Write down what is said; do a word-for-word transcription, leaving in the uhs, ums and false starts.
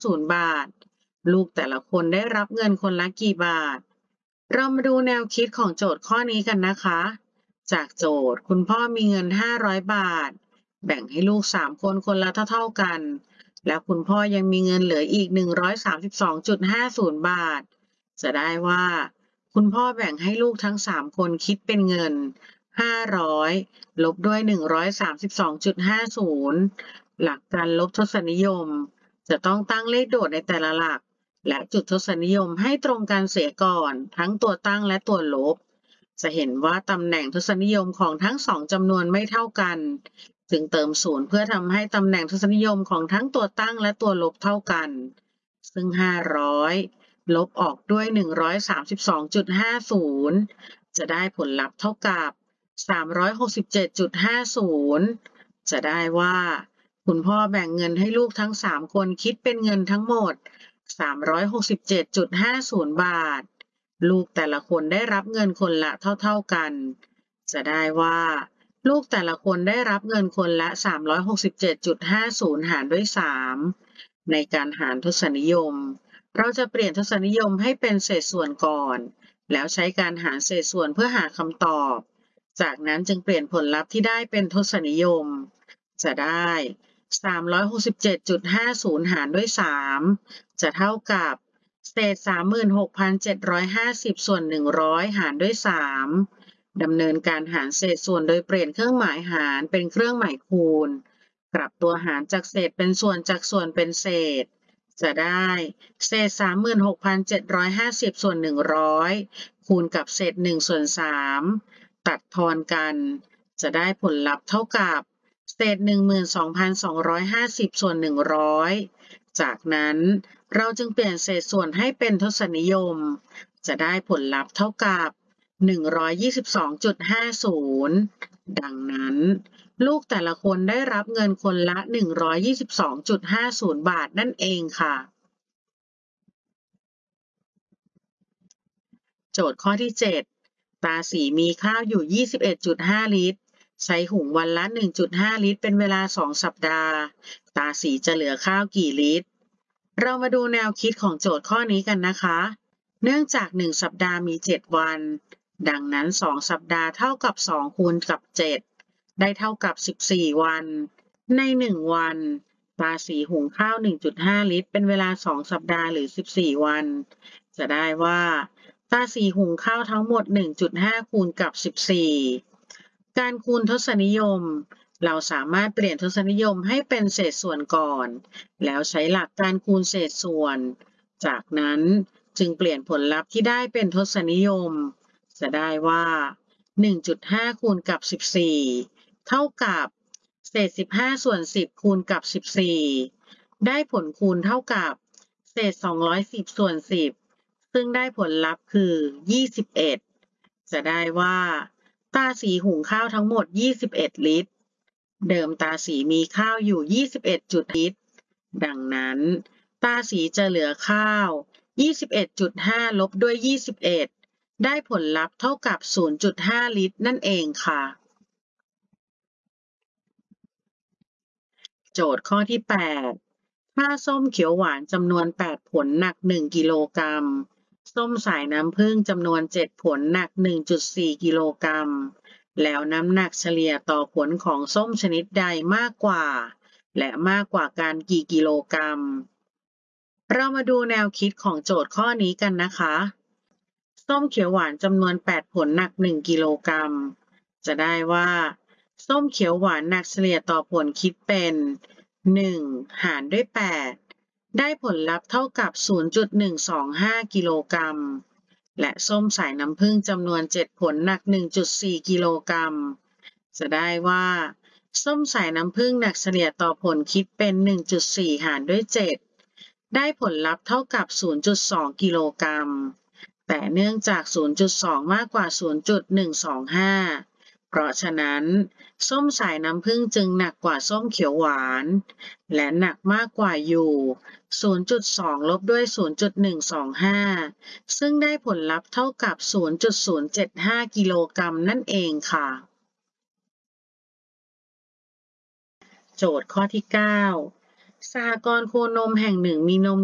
ศูนย์ บาทลูกแต่ละคนได้รับเงินคนละกี่บาทเรามาดูแนวคิดของโจทย์ข้อนี้กันนะคะจากโจทย์คุณพ่อมีเงินห้าร้อยบาทแบ่งให้ลูกสามคนคนละเท่าๆกันแล้วคุณพ่อยังมีเงินเหลืออีก หนึ่งร้อยสามสิบสองจุดห้าศูนย์ บาทจะได้ว่าคุณพ่อแบ่งให้ลูกทั้งสามคนคิดเป็นเงินห้าร้อยลบด้วย หนึ่งร้อยสามสิบสองจุดห้าศูนย์ หลักการลบทศนิยมจะต้องตั้งเลขโดดในแต่ละหลักและจุดทศนิยมให้ตรงกันเสียก่อนทั้งตัวตั้งและตัวลบจะเห็นว่าตำแหน่งทศนิยมของทั้งสองจำนวนไม่เท่ากันจึงเติมศูนย์เพื่อทำให้ตำแหน่งทศนิยมของทั้งตัวตั้งและตัวลบเท่ากันซึ่งห้าร้อยลบออกด้วย หนึ่งร้อยสามสิบสองจุดห้าศูนย์ จะได้ผลลัพธ์เท่ากับ สามร้อยหกสิบเจ็ดจุดห้าศูนย์ จะได้ว่าคุณพ่อแบ่งเงินให้ลูกทั้งสามคนคิดเป็นเงินทั้งหมด สามร้อยหกสิบเจ็ดจุดห้าศูนย์ บาทลูกแต่ละคนได้รับเงินคนละเท่าๆกันจะได้ว่าลูกแต่ละคนได้รับเงินคนละ สามร้อยหกสิบเจ็ดจุดห้าศูนย์ หารด้วย สามในการหารทศนิยมเราจะเปลี่ยนทศนิยมให้เป็นเศษส่วนก่อนแล้วใช้การหารเศษส่วนเพื่อหาคำตอบจากนั้นจึงเปลี่ยนผลลัพธ์ที่ได้เป็นทศนิยมจะได้ สามร้อยหกสิบเจ็ดจุดห้าศูนย์ หารด้วย สามจะเท่ากับเศษ สามหมื่นหกพันเจ็ดร้อยห้าสิบ ส่วน หนึ่งร้อย หารด้วย สามดำเนินการหารเศษส่วนโดยเปลี่ยนเครื่องหมายหารเป็นเครื่องหมายคูณกลับตัวหารจากเศษเป็นส่วนจากส่วนเป็นเศษจะได้เศษ สามหมื่นหกพันเจ็ดร้อยห้าสิบ ส่วน หนึ่งร้อย คูณกับเศษ หนึ่ง ส่วน สามตัดทอนกันจะได้ผลลัพธ์เท่ากับเศษ หนึ่งหมื่นสองพันสองร้อยห้าสิบ ส่วน หนึ่งร้อย จากนั้นเราจึงเปลี่ยนเศษส่วนให้เป็นทศนิยมจะได้ผลลัพธ์เท่ากับ หนึ่งร้อยยี่สิบสองจุดห้าศูนย์ ดังนั้นลูกแต่ละคนได้รับเงินคนละ หนึ่งร้อยยี่สิบสองจุดห้าศูนย์ บาทนั่นเองค่ะโจทย์ข้อที่ เจ็ด ตาสีมีข้าวอยู่ ยี่สิบเอ็ดจุดห้า ลิตรใช้หุงวันละ หนึ่งจุดห้า ลิตรเป็นเวลา สอง สัปดาห์ตาสีจะเหลือข้าวกี่ลิตรเรามาดูแนวคิดของโจทย์ข้อนี้กันนะคะเนื่องจาก หนึ่ง สัปดาห์มี เจ็ด วันดังนั้น สอง สัปดาห์เท่ากับ สอง คูณกับ เจ็ด ได้เท่ากับ สิบสี่ วันใน หนึ่ง วันตาสีหุงข้าว หนึ่งจุดห้า ลิตรเป็นเวลา สอง สัปดาห์หรือ สิบสี่ วันจะได้ว่าตาสีหุงข้าวทั้งหมด หนึ่งจุดห้า คูณกับ สิบสี่ การคูณทศนิยมเราสามารถเปลี่ยนทศนิยมให้เป็นเศษส่วนก่อนแล้วใช้หลักการคูณเศษส่วนจากนั้นจึงเปลี่ยนผลลัพธ์ที่ได้เป็นทศนิยมจะได้ว่า หนึ่งจุดห้า คูณกับ สิบสี่ เท่ากับเศษ สิบห้า ส่วน สิบ คูณกับ สิบสี่ ได้ผลคูณเท่ากับเศษ สองร้อยสิบ ส่วน สิบ ซึ่งได้ผลลัพธ์คือ ยี่สิบเอ็ด จะได้ว่าตาสีหุงข้าวทั้งหมด ยี่สิบเอ็ด ลิตรเดิมตาสีมีข้าวอยู่ ยี่สิบเอ็ด จุด ลิตรดังนั้นตาสีจะเหลือข้าว ยี่สิบเอ็ดจุดห้า ลบด้วย ยี่สิบเอ็ด ได้ผลลัพธ์เท่ากับ ศูนย์จุดห้า ลิตรนั่นเองค่ะโจทย์ข้อที่ แปด ถ้าส้มเขียวหวานจำนวน แปด ผลหนัก หนึ่ง กิโลกรัมส้มสายน้ำผึ้งจำนวน เจ็ด ผลหนัก หนึ่งจุดสี่ กิโลกรัมแล้วน้ำหนักเฉลี่ยต่อผลของส้มชนิดใดมากกว่าและมากกว่ากันกี่กิโลกรัมเรามาดูแนวคิดของโจทย์ข้อนี้กันนะคะส้มเขียวหวานจำนวน แปด ผลหนัก หนึ่ง กิโลกรัมจะได้ว่าส้มเขียวหวานหนักเฉลี่ยต่อผลคิดเป็น หนึ่ง หารด้วย แปด ได้ผลลัพธ์เท่ากับ ศูนย์จุดหนึ่งสองห้า กิโลกรัมและส้มสายน้ำผึ้งจำนวน เจ็ด ผลหนัก หนึ่งจุดสี่ กิโลกรัมจะได้ว่าส้มสายน้ำผึ้งหนักเฉลี่ยต่อผลคิดเป็น หนึ่งจุดสี่ หารด้วย เจ็ด ได้ผลลัพธ์เท่ากับ ศูนย์จุดสอง กิโลกรัมแต่เนื่องจาก ศูนย์จุดสอง มากกว่า ศูนย์จุดหนึ่งสองห้า เพราะฉะนั้นส้มสายน้ำผึ้งจึงหนักกว่าส้มเขียวหวานและหนักมากกว่าอยู่ ศูนย์จุดสอง ลบด้วย ศูนย์จุดหนึ่งสองห้า ซึ่งได้ผลลัพธ์เท่ากับ ศูนย์จุดศูนย์เจ็ดห้า กิโลกรัมนั่นเองค่ะโจทย์ข้อที่ เก้าสหกรณ์โคนมแห่งหนึ่งมีนม